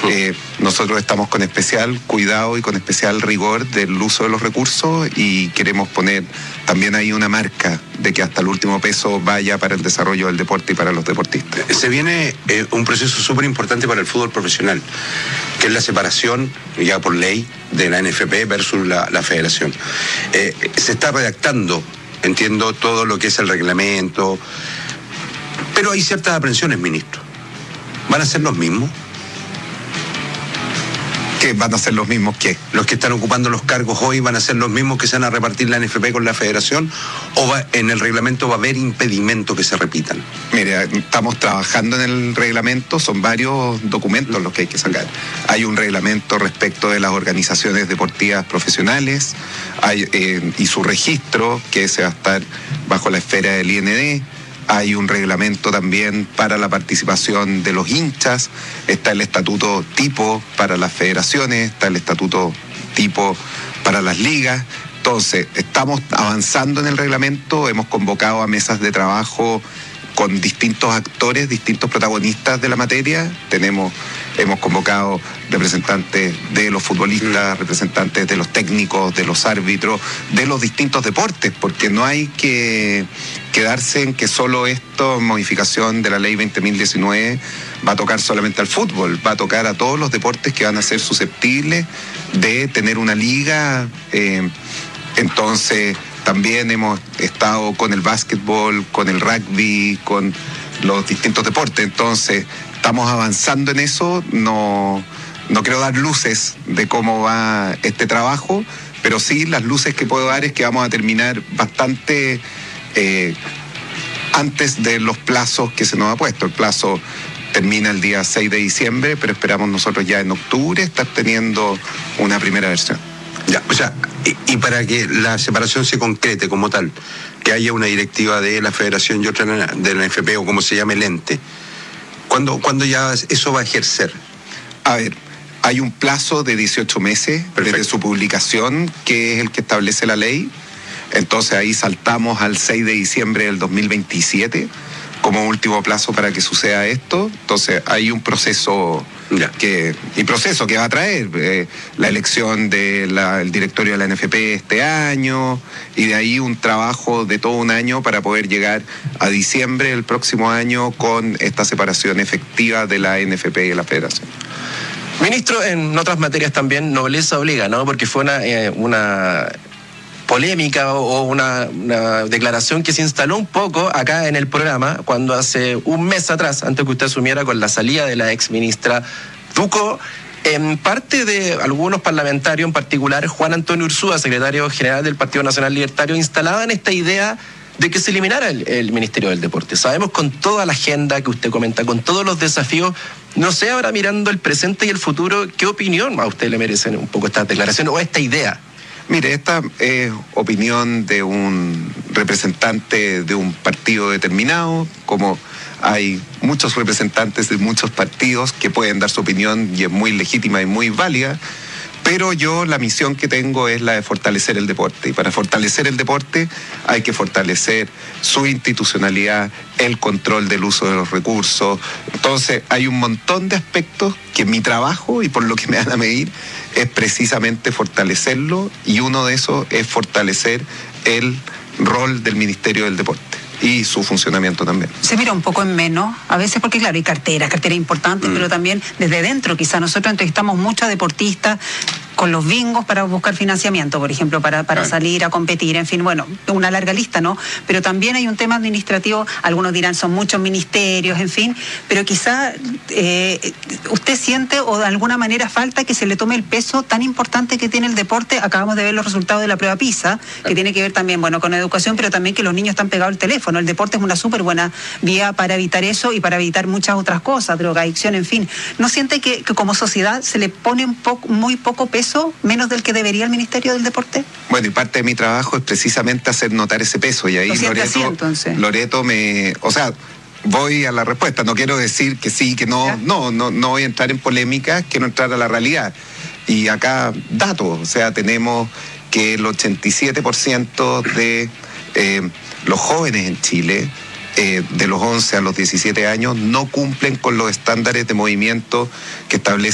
Nosotros estamos con especial cuidado y con especial rigor del uso de los recursos y queremos poner también ahí una marca de que hasta el último peso vaya para el desarrollo del deporte y para los deportistas. Se viene un proceso súper importante para el fútbol profesional, que es la separación, ya por ley, de la NFP versus la federación. Se está redactando, entiendo, todo lo que es el reglamento, pero hay ciertas aprensiones, ministro. ¿Van a ser los mismos? ¿Qué van a ser los mismos qué? ¿Los que están ocupando los cargos hoy van a ser los mismos que se van a repartir la NFP con la federación? ¿O en el reglamento va a haber impedimento que se repitan? Mira, estamos trabajando en el reglamento, son varios documentos los que hay que sacar. Hay un reglamento respecto de las organizaciones deportivas profesionales y su registro, que se va a estar bajo la esfera del IND. Hay un reglamento también para la participación de los hinchas, está el estatuto tipo para las federaciones, está el estatuto tipo para las ligas. Entonces, estamos avanzando en el reglamento, hemos convocado a mesas de trabajo con distintos actores, distintos protagonistas de la materia. Hemos convocado representantes de los futbolistas, representantes de los técnicos, de los árbitros, de los distintos deportes, porque no hay que quedarse en que solo esto, modificación de la ley 20.019, va a tocar solamente al fútbol, va a tocar a todos los deportes que van a ser susceptibles de tener una liga. Entonces, también hemos estado con el básquetbol, con el rugby, con los distintos deportes. Entonces, estamos avanzando en eso. No quiero dar luces de cómo va este trabajo, pero sí las luces que puedo dar es que vamos a terminar bastante antes de los plazos que se nos ha puesto. El plazo termina el día 6 de diciembre, pero esperamos nosotros ya en octubre estar teniendo una primera versión. Ya, o sea, y para que la separación se concrete como tal, que haya una directiva de la federación y otra de la NFP o como se llame el ente, ¿cuándo ya eso va a ejercer? A ver, hay un plazo de 18 meses. Perfecto. Desde su publicación, que es el que establece la ley. Entonces ahí saltamos al 6 de diciembre del 2027 como último plazo para que suceda esto. Entonces hay un proceso que va a traer la elección del directorio de la NFP este año, y de ahí un trabajo de todo un año para poder llegar a diciembre del próximo año con esta separación efectiva de la NFP y de la Federación. Ministro, en otras materias también nobleza obliga, ¿no? Porque fue una polémica o una declaración que se instaló un poco acá en el programa cuando hace un mes atrás, antes que usted asumiera, con la salida de la ex ministra Ducó, en parte de algunos parlamentarios, en particular Juan Antonio Ursúa, secretario general del Partido Nacional Libertario, instalaban esta idea de que se eliminara el Ministerio del Deporte. Sabemos, con toda la agenda que usted comenta, con todos los desafíos, no sé, ahora mirando el presente y el futuro, ¿qué opinión a usted le merecen un poco esta declaración o esta idea? Mire, esta es opinión de un representante de un partido determinado, como hay muchos representantes de muchos partidos que pueden dar su opinión y es muy legítima y muy válida, pero yo la misión que tengo es la de fortalecer el deporte, y para fortalecer el deporte hay que fortalecer su institucionalidad, el control del uso de los recursos. Entonces hay un montón de aspectos que mi trabajo, y por lo que me van a medir, es precisamente fortalecerlo, y uno de esos es fortalecer el rol del Ministerio del Deporte y su funcionamiento también. Se mira un poco en menos, a veces, porque claro, hay carteras importantes, pero también desde dentro, quizá nosotros entrevistamos muchos deportistas con los bingos para buscar financiamiento, por ejemplo, para salir a competir, en fin, bueno, una larga lista, ¿no? Pero también hay un tema administrativo, algunos dirán son muchos ministerios, en fin, pero quizá usted siente o de alguna manera falta que se le tome el peso tan importante que tiene el deporte. Acabamos de ver los resultados de la prueba PISA, que tiene que ver también, bueno, con educación, pero también que los niños están pegados al teléfono. El deporte es una súper buena vía para evitar eso y para evitar muchas otras cosas, drogadicción, en fin. ¿No siente que como sociedad se le pone muy poco peso, menos del que debería el Ministerio del Deporte? Bueno, y parte de mi trabajo es precisamente hacer notar ese peso, y ahí Loreto o sea, voy a la respuesta, no quiero decir que sí, que no, no voy a entrar en polémicas, quiero entrar a la realidad. Y acá, datos, o sea, tenemos que el 87% de los jóvenes en Chile, de los 11 a los 17 años, no cumplen con los estándares de movimiento que establece